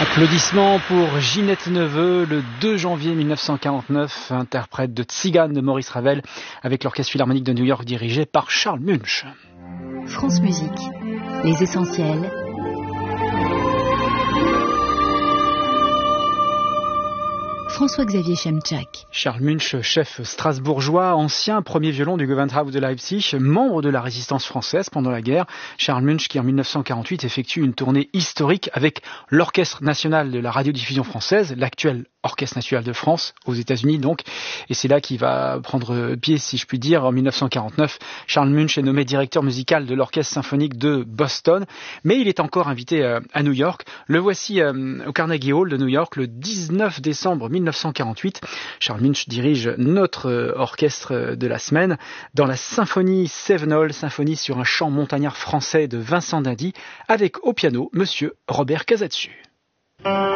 Applaudissements pour Ginette Neveu, le 2 janvier 1949, interprète de Tzigane de Maurice Ravel, avec l'Orchestre Philharmonique de New York dirigé par Charles Munch. France Musique, les essentiels. François-Xavier Chemczak. Charles Munch, chef strasbourgeois, ancien premier violon du Gewandhaus de Leipzig, membre de la résistance française pendant la guerre. Charles Munch qui en 1948 effectue une tournée historique avec l'Orchestre national de la radiodiffusion française, l'actuel Orchestre national de France, aux États-Unis donc. Et c'est là qu'il va prendre pied, si je puis dire. En 1949, Charles Munch est nommé directeur musical de l'Orchestre symphonique de Boston. Mais il est encore invité à New York. Le voici au Carnegie Hall de New York le 19 décembre 1948. Charles Munch dirige notre orchestre de la semaine dans la symphonie Sevenol, symphonie sur un chant montagnard français de Vincent d'Indy, avec au piano Monsieur Robert Casatsu.